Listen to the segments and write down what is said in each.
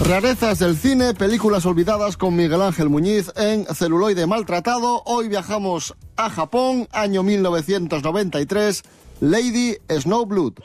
Rarezas del cine, películas olvidadas con Miguel Ángel Muñiz en Celuloide Maltratado. Hoy viajamos a Japón, año 1993, Lady Snowblood.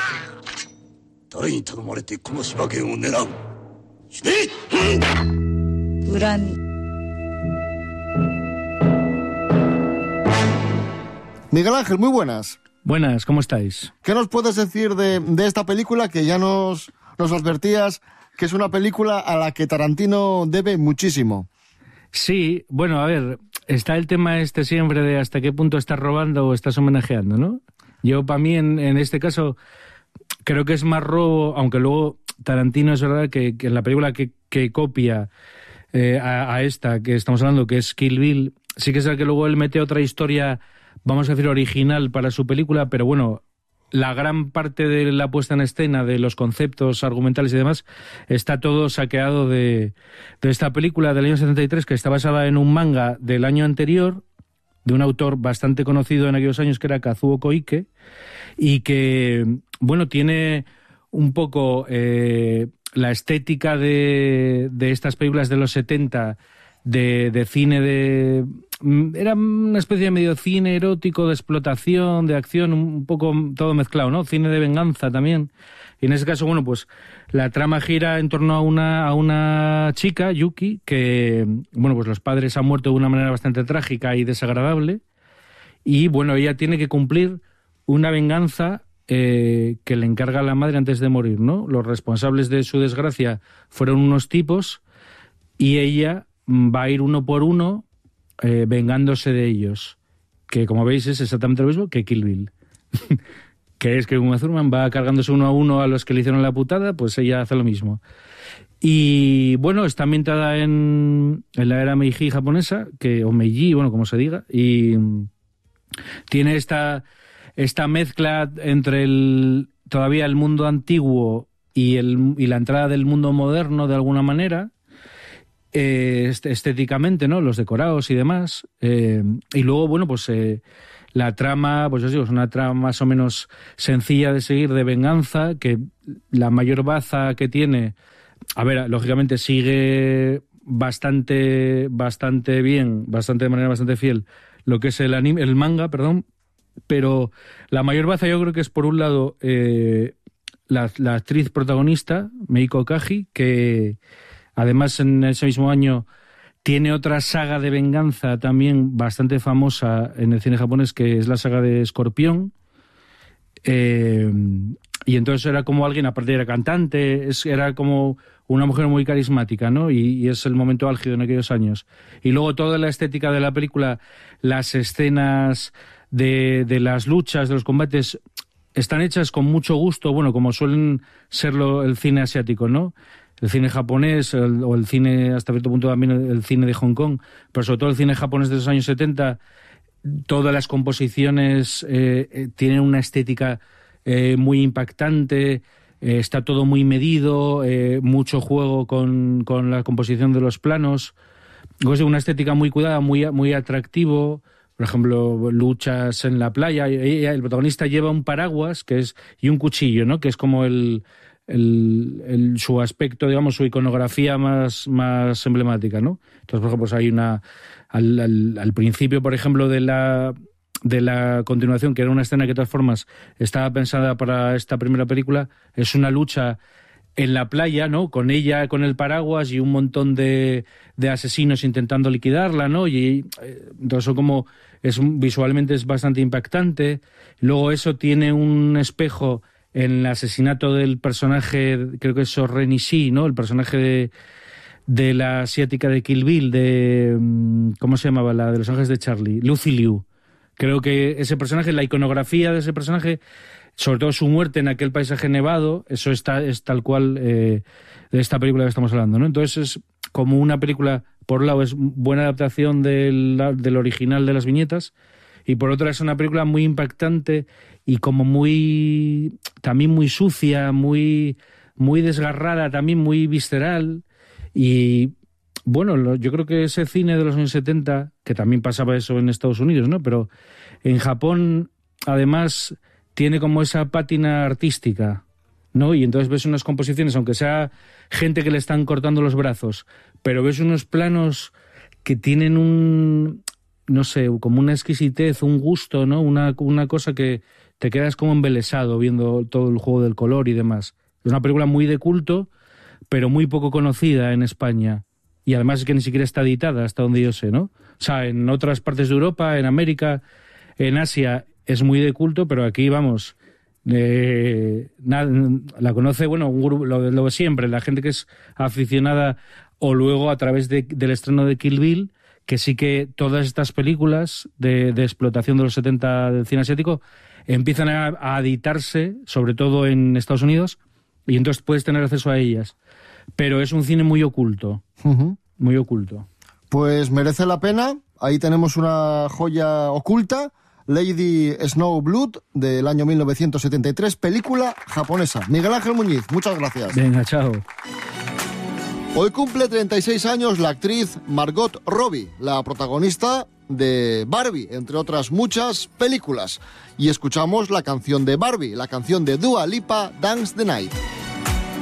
Miguel Ángel, muy buenas. Buenas, ¿cómo estáis? ¿Qué nos puedes decir de esta película que ya nos advertías que es una película a la que Tarantino debe muchísimo? Sí, bueno, a ver, está el tema este siempre de hasta qué punto estás robando o estás homenajeando, ¿no? Yo, para mí, en este caso, creo que es más robo, aunque luego Tarantino es verdad que en la película que copia a esta que estamos hablando, que es Kill Bill, sí que es el que luego él mete otra historia, vamos a decir, original para su película, pero bueno, la gran parte de la puesta en escena, de los conceptos argumentales y demás, está todo saqueado de esta película del año 73, que está basada en un manga del año anterior, de un autor bastante conocido en aquellos años, que era Kazuo Koike, y que, bueno, tiene un poco la estética de estas películas de los 70, de cine de... Era una especie de medio cine erótico, de explotación, de acción, un poco todo mezclado, ¿no? Cine de venganza también. Y en ese caso, bueno, pues la trama gira en torno a una chica, Yuki, que, bueno, pues los padres han muerto de una manera bastante trágica y desagradable. Y, bueno, ella tiene que cumplir una venganza que le encarga a la madre antes de morir, ¿no? Los responsables de su desgracia fueron unos tipos y ella va a ir uno por uno vengándose de ellos, que como veis es exactamente lo mismo que Kill Bill. Que es que Uma Thurman va cargándose uno a uno a los que le hicieron la putada, pues ella hace lo mismo. Y bueno, está ambientada en la era Meiji japonesa, o Meiji, bueno, como se diga, y tiene esta mezcla entre todavía el mundo antiguo y la entrada del mundo moderno de alguna manera, estéticamente, ¿no? Los decorados y demás. Y luego, bueno, pues la trama, pues os digo, es una trama más o menos sencilla de seguir, de venganza, que la mayor baza que tiene, a ver, lógicamente sigue bastante bien, de manera bastante fiel, lo que es el manga, perdón, pero la mayor baza yo creo que es, por un lado, la actriz protagonista, Meiko Kaji, que además en ese mismo año tiene otra saga de venganza también bastante famosa en el cine japonés, que es la saga de Escorpión. Y entonces era como alguien, aparte era cantante, era como una mujer muy carismática, ¿no? Y es el momento álgido en aquellos años. Y luego toda la estética de la película, las escenas de las luchas, de los combates, están hechas con mucho gusto, bueno, como suelen serlo el cine asiático, ¿no? El cine japonés o el cine, hasta cierto punto también el cine de Hong Kong, pero sobre todo el cine japonés de los años 70, todas las composiciones tienen una estética muy impactante, está todo muy medido, mucho juego con la composición de los planos, una estética muy cuidada, muy atractivo. Por ejemplo, luchas en la playa, el protagonista lleva un paraguas y un cuchillo, ¿no? Que es como su aspecto, digamos, su iconografía más emblemática, ¿no? Entonces, por ejemplo, pues hay al principio, por ejemplo, de la continuación, que era una escena que de todas formas estaba pensada para esta primera película, es una lucha en la playa, ¿no? Con ella, con el paraguas y un montón de asesinos intentando liquidarla, ¿no? Y entonces visualmente es bastante impactante. Luego eso tiene un espejo en el asesinato del personaje, creo que es Ren Ishii, ¿no? El personaje de la asiática de Kill Bill, ¿cómo se llamaba? La de Los Ángeles de Charlie, Lucy Liu. Creo que ese personaje, la iconografía de ese personaje, sobre todo su muerte en aquel paisaje nevado, eso es tal cual de esta película que estamos hablando, ¿no? Entonces es como una película, por un lado es buena adaptación del original de las viñetas, y por otra es una película muy impactante y como también muy sucia, muy desgarrada, también muy visceral. Y bueno, yo creo que ese cine de los años 70, que también pasaba eso en Estados Unidos, ¿no? Pero en Japón, además, tiene como esa pátina artística ¿no? Y entonces ves unas composiciones, aunque sea gente que le están cortando los brazos, pero ves unos planos que tienen un, no sé, como una exquisitez, un gusto, ¿no? Una cosa que te quedas como embelesado viendo todo el juego del color y demás. Es una película muy de culto, pero muy poco conocida en España. Y además es que ni siquiera está editada, hasta donde yo sé, ¿no? O sea, en otras partes de Europa, en América, en Asia, es muy de culto, pero aquí, vamos, la conoce, bueno, un grupo, lo de siempre, la gente que es aficionada, o luego a través del estreno de Kill Bill, que sí que todas estas películas de explotación de los 70 del cine asiático empiezan a editarse, sobre todo en Estados Unidos, y entonces puedes tener acceso a ellas. Pero es un cine muy oculto, muy oculto. Pues merece la pena. Ahí tenemos una joya oculta, Lady Snowblood, del año 1973, película japonesa. Miguel Ángel Muñiz, muchas gracias. Venga, chao. Hoy cumple 36 años la actriz Margot Robbie, la protagonista de Barbie, entre otras muchas películas. Y escuchamos la canción de Barbie, la canción de Dua Lipa, Dance the Night.